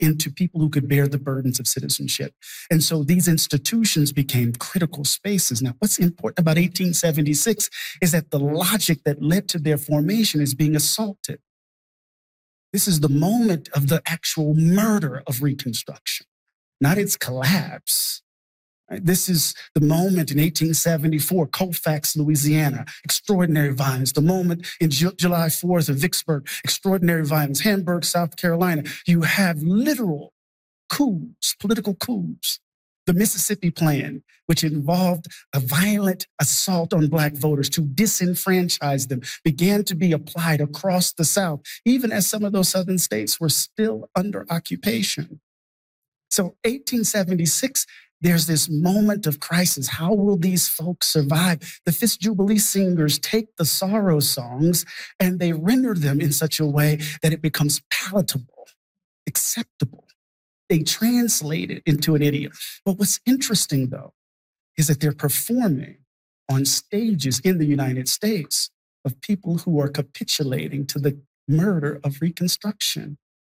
into people who could bear the burdens of citizenship. And so these institutions became critical spaces. Now, what's important about 1876 is that the logic that led to their formation is being assaulted. This is the moment of the actual murder of Reconstruction, not its collapse. Right? This is the moment in 1874, Colfax, Louisiana, extraordinary violence. The moment in July 4th of Vicksburg, extraordinary violence. Hamburg, South Carolina, you have literal coups, political coups. The Mississippi Plan, which involved a violent assault on Black voters to disenfranchise them, began to be applied across the South, even as some of those Southern states were still under occupation. So 1876, there's this moment of crisis. How will these folks survive? The Fisk Jubilee singers take the sorrow songs and they render them in such a way that it becomes palatable, acceptable. They translate it into an idiom. But what's interesting, though, is that they're performing on stages in the United States of people who are capitulating to the murder of Reconstruction.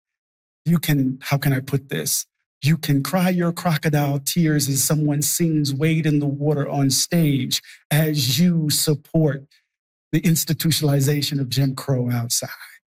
How can I put this? You can cry your crocodile tears as someone sings Wade in the Water on stage as you support the institutionalization of Jim Crow outside.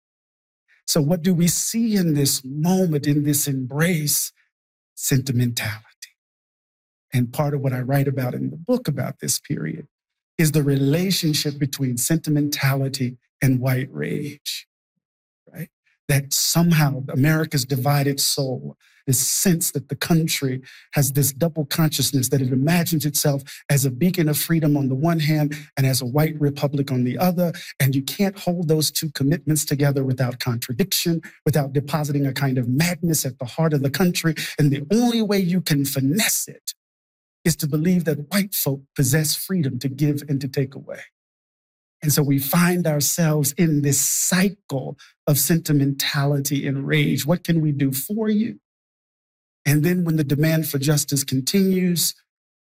So what do we see in this moment, in this embrace? Sentimentality. And part of what I write about in the book about this period is the relationship between sentimentality and white rage, right? That somehow America's divided soul, this sense that the country has this double consciousness, that it imagines itself as a beacon of freedom on the one hand and as a white republic on the other. And you can't hold those two commitments together without contradiction, without depositing a kind of madness at the heart of the country. And the only way you can finesse it is to believe that white folk possess freedom to give and to take away. And so we find ourselves in this cycle of sentimentality and rage. What can we do for you? And then when the demand for justice continues,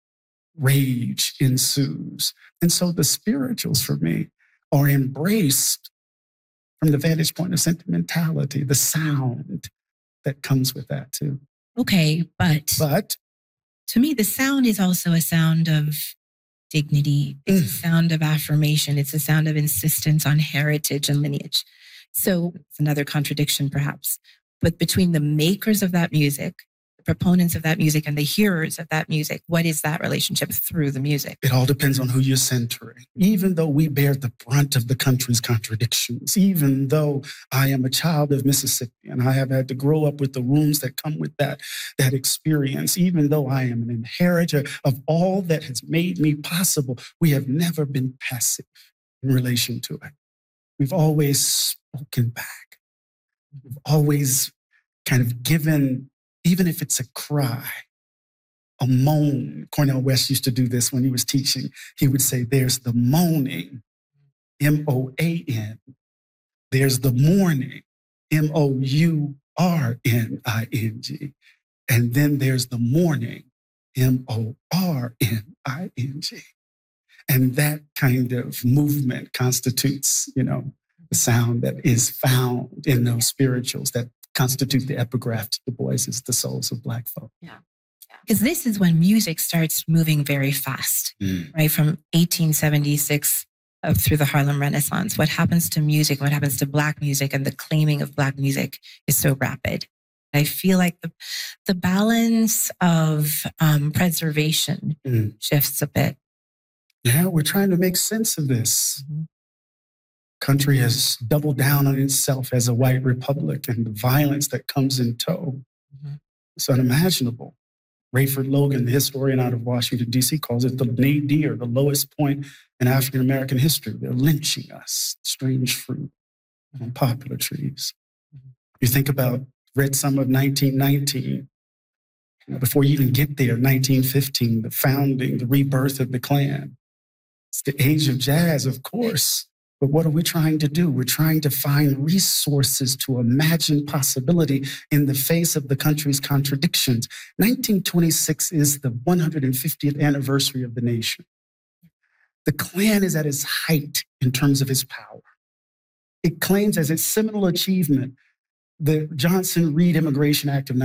rage ensues. And so the spirituals for me are embraced from the vantage point of sentimentality, the sound that comes with that too. Okay, but to me, the sound is also a sound of dignity. It's a sound of affirmation. It's a sound of insistence on heritage and lineage. So it's another contradiction perhaps. But between the makers of that music, proponents of that music and the hearers of that music, what is that relationship through the music? It all depends on who you're centering. Even though we bear the brunt of the country's contradictions, even though I am a child of Mississippi and I have had to grow up with the wounds that come with that experience, even though I am an inheritor of all that has made me possible, we have never been passive in relation to it. We've always spoken back. We've always kind of given, even if it's a cry, a moan. Cornel West used to do this when he was teaching. He would say, there's the moaning, M-O-A-N. There's the mourning, M-O-U-R-N-I-N-G. And then there's the mourning, M-O-R-N-I-N-G. And that kind of movement constitutes, the sound that is found in those spirituals that constitute the epigraph to Du Bois's The Souls of Black Folk. Yeah. Because this is when music starts moving very fast, right? From 1876 up through the Harlem Renaissance. What happens to music, what happens to Black music and the claiming of Black music is so rapid. I feel like the balance of preservation shifts a bit. Yeah, we're trying to make sense of this. Country has doubled down on itself as a white republic, and the violence that comes in tow. It's unimaginable. Rayford Logan, the historian out of Washington, D.C., calls it the nadir, the lowest point in African-American history. They're lynching us, strange fruit on popular trees. You think about Red Summer of 1919, before you even get there, 1915, the founding, the rebirth of the Klan. It's the age of jazz, of course. But what are we trying to do? We're trying to find resources to imagine possibility in the face of the country's contradictions. 1926 is the 150th anniversary of the nation. The Klan is at its height in terms of its power. It claims as its seminal achievement the Johnson-Reed Immigration Act of